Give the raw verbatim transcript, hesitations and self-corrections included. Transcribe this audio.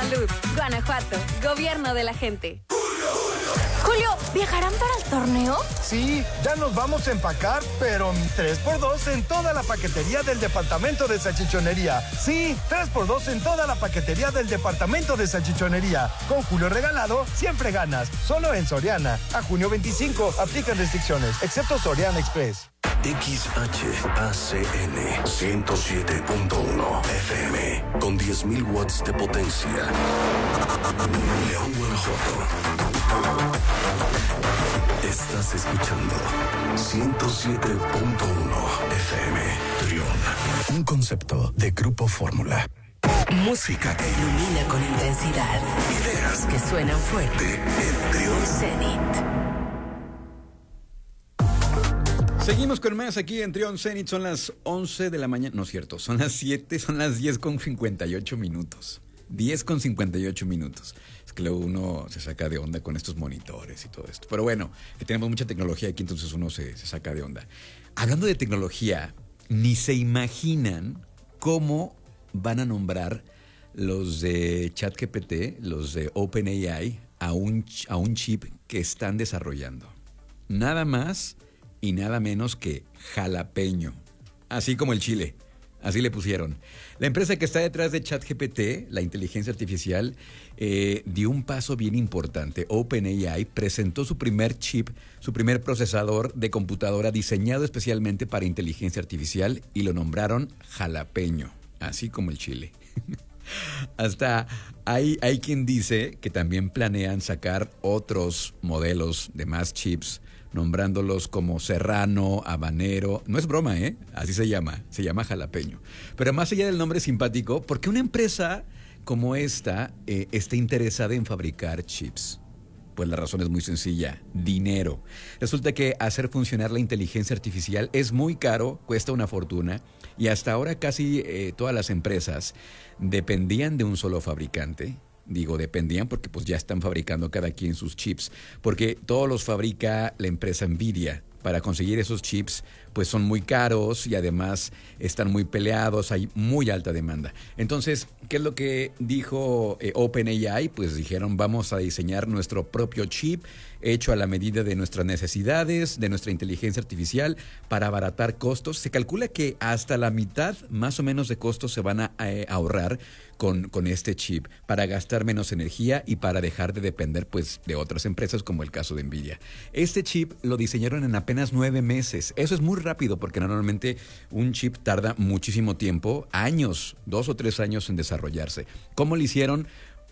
Salud. Guanajuato. Gobierno de la gente. Julio, ¿viajarán para el torneo? Sí, ya nos vamos a empacar, pero tres por dos en toda la paquetería del departamento de salchichonería. Sí, tres por dos en toda la paquetería del departamento de salchichonería. Con Julio regalado, siempre ganas. Solo en Soriana. A junio veinticinco, aplican restricciones, excepto Soriana Express. X H A C N ciento siete punto uno F M con diez mil watts de potencia. León, Guanajuato. Estás escuchando ciento siete punto uno F M. Trión, un concepto de Grupo Fórmula. Música que ilumina con intensidad. Ideas que suenan fuerte. En Trión Zenit. Seguimos con más aquí en Trión Zenit. Son las once de la mañana. No es cierto, son las siete, son las diez con cincuenta y ocho minutos. diez con cincuenta y ocho minutos. Es que luego uno se saca de onda con estos monitores y todo esto. Pero bueno, que tenemos mucha tecnología aquí, entonces uno se, se saca de onda. Hablando de tecnología, ni se imaginan cómo van a nombrar los de ChatGPT, los de OpenAI, a un, a un chip que están desarrollando. Nada más y nada menos que jalapeño, así como el chile, así le pusieron. La empresa que está detrás de ChatGPT, la inteligencia artificial, eh, dio un paso bien importante. OpenAI presentó su primer chip, su primer procesador de computadora diseñado especialmente para inteligencia artificial y lo nombraron jalapeño, así como el chile. Hasta hay, hay quien dice que también planean sacar otros modelos de más chips, nombrándolos como serrano, habanero. No es broma, ¿eh? Así se llama, se llama jalapeño. Pero más allá del nombre simpático, ¿por qué una empresa como esta eh, está interesada en fabricar chips? Pues la razón es muy sencilla, dinero. Resulta que hacer funcionar la inteligencia artificial es muy caro, cuesta una fortuna, y hasta ahora casi eh, todas las empresas dependían de un solo fabricante. Digo, dependían porque pues ya están fabricando cada quien sus chips, porque todos los fabrica la empresa Nvidia. Para conseguir esos chips, pues son muy caros y además están muy peleados, hay muy alta demanda. Entonces, ¿qué es lo que dijo eh, OpenAI? Pues dijeron, vamos a diseñar nuestro propio chip hecho a la medida de nuestras necesidades, de nuestra inteligencia artificial, para abaratar costos. Se calcula que hasta la mitad más o menos de costos se van a eh, ahorrar con, con este chip, para gastar menos energía y para dejar de depender pues de otras empresas como el caso de Nvidia. Este chip lo diseñaron en apenas nueve meses. Eso es muy rápido porque normalmente un chip tarda muchísimo tiempo, años, dos o tres años en desarrollarse. ¿Cómo lo hicieron?